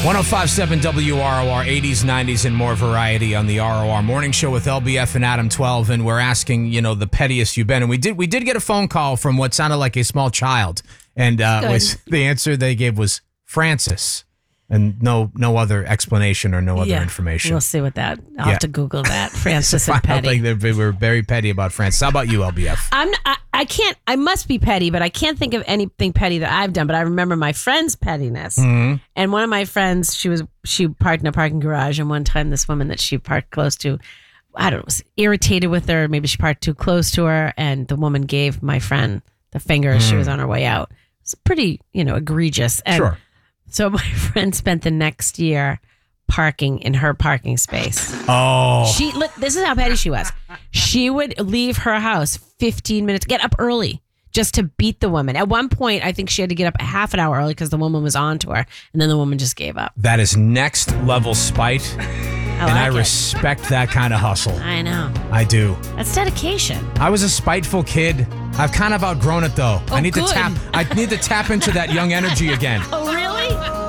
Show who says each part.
Speaker 1: 1057 WROR, 80s, 90s, and more variety on the ROR Morning Show with LBF and Adam 12. And we're asking, the pettiest you've been. And we did get a phone call from what sounded like a small child. And the answer they gave was Francis. And no other explanation or no other information.
Speaker 2: We'll see what that. I'll have to Google that. Francis and petty.
Speaker 1: I think they were very petty about Francis. How about you, LBF?
Speaker 2: I can't. I must be petty, but I can't think of anything petty that I've done. But I remember my friend's pettiness.
Speaker 1: Mm-hmm.
Speaker 2: And one of my friends, she parked in a parking garage, and one time this woman that she parked close to, I don't know, was irritated with her. Maybe she parked too close to her, and the woman gave my friend the finger as she was on her way out. It's pretty, egregious. And
Speaker 1: sure.
Speaker 2: So my friend spent the next year parking in her parking space.
Speaker 1: Oh.
Speaker 2: This is how petty she was. She would leave her house 15 minutes, get up early just to beat the woman. At one point, I think she had to get up a half an hour early because the woman was on to her, and then the woman just gave up.
Speaker 1: That is next level spite. I respect that kind of hustle.
Speaker 2: I know.
Speaker 1: I do.
Speaker 2: That's dedication.
Speaker 1: I was a spiteful kid. I've kind of outgrown it though.
Speaker 2: Oh,
Speaker 1: I need to tap into that young energy again.
Speaker 2: Oh, really?